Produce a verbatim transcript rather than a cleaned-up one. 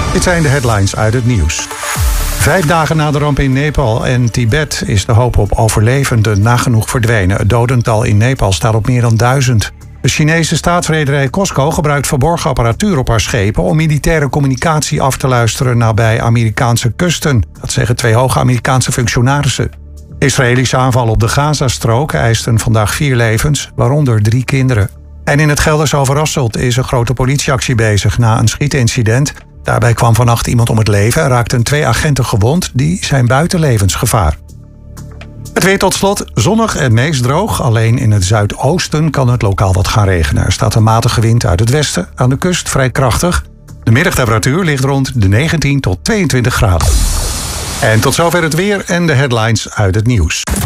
Dit zijn de headlines uit het nieuws. Vijf dagen na de ramp in Nepal en Tibet is de hoop op overlevenden nagenoeg verdwenen. Het dodental in Nepal staat op meer dan duizend. De Chinese staatsrederij COSCO gebruikt verborgen apparatuur op haar schepen om militaire communicatie af te luisteren nabij Amerikaanse kusten. Dat zeggen twee hoge Amerikaanse functionarissen. Israëlische aanvallen op de Gazastrook eisten vandaag vier levens, waaronder drie kinderen. En in het Gelderse Overasselt is een grote politieactie bezig na een schietincident. Daarbij kwam vannacht iemand om het leven en raakten twee agenten gewond. Die zijn buiten levensgevaar. Het weer tot slot, zonnig en meest droog. Alleen in het zuidoosten kan het lokaal wat gaan regenen. Er staat een matige wind uit het westen, aan de kust vrij krachtig. De middagtemperatuur ligt rond de negentien tot tweeëntwintig graden. En tot zover het weer en de headlines uit het nieuws.